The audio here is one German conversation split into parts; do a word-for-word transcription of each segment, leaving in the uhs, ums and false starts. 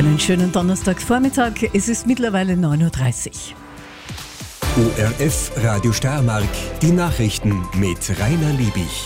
Einen schönen Donnerstagvormittag. Es ist mittlerweile neun Uhr dreißig. O R F Radio Steiermark, die Nachrichten mit Rainer Liebig.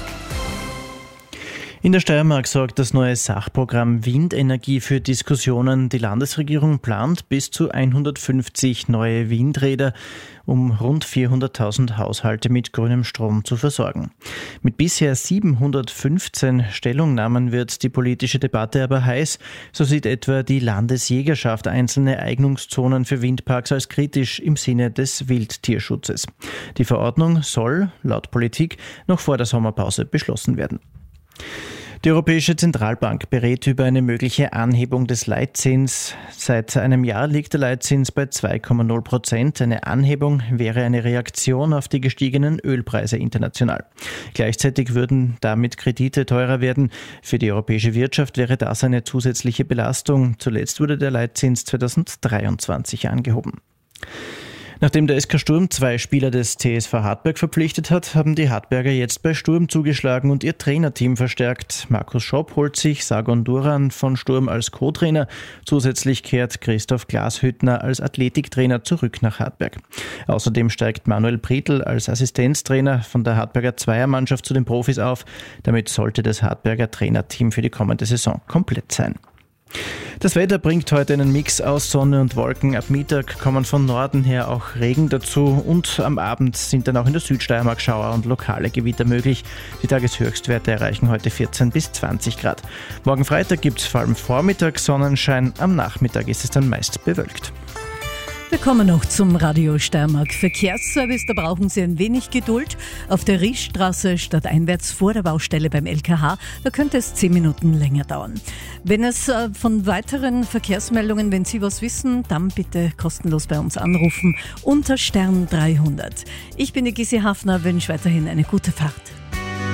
In der Steiermark sorgt das neue Sachprogramm Windenergie für Diskussionen. Die Landesregierung plant bis zu hundertfünfzig neue Windräder, um rund vierhunderttausend Haushalte mit grünem Strom zu versorgen. Mit bisher siebenhundertfünfzehn Stellungnahmen wird die politische Debatte aber heiß. So sieht etwa die Landesjägerschaft einzelne Eignungszonen für Windparks als kritisch im Sinne des Wildtierschutzes. Die Verordnung soll, laut Politik, noch vor der Sommerpause beschlossen werden. Die Europäische Zentralbank berät über eine mögliche Anhebung des Leitzins. Seit einem Jahr liegt der Leitzins bei zwei Komma null Prozent. Eine Anhebung wäre eine Reaktion auf die gestiegenen Ölpreise international. Gleichzeitig würden damit Kredite teurer werden. Für die europäische Wirtschaft wäre das eine zusätzliche Belastung. Zuletzt wurde der Leitzins zweitausenddreiundzwanzig angehoben. Nachdem der S K Sturm zwei Spieler des T S V Hartberg verpflichtet hat, haben die Hartberger jetzt bei Sturm zugeschlagen und ihr Trainerteam verstärkt. Markus Schopp holt sich Sargon Duran von Sturm als Co-Trainer. Zusätzlich kehrt Christoph Glashüttner als Athletiktrainer zurück nach Hartberg. Außerdem steigt Manuel Prietl als Assistenztrainer von der Hartberger Zweiermannschaft zu den Profis auf. Damit sollte das Hartberger Trainerteam für die kommende Saison komplett sein. Das Wetter bringt heute einen Mix aus Sonne und Wolken. Ab Mittag kommen von Norden her auch Regen dazu und am Abend sind dann auch in der Südsteiermark Schauer und lokale Gewitter möglich. Die Tageshöchstwerte erreichen heute vierzehn bis zwanzig Grad. Morgen Freitag gibt es vor allem Vormittag Sonnenschein, am Nachmittag ist es dann meist bewölkt. Wir kommen noch zum Radio Steiermark Verkehrsservice. Da brauchen Sie ein wenig Geduld. Auf der Riechstraße stadteinwärts vor der Baustelle beim L K H, da könnte es zehn Minuten länger dauern. Wenn es äh, von weiteren Verkehrsmeldungen, wenn Sie was wissen, dann bitte kostenlos bei uns anrufen unter Stern dreihundert. Ich bin die Gissi Hafner, wünsche weiterhin eine gute Fahrt.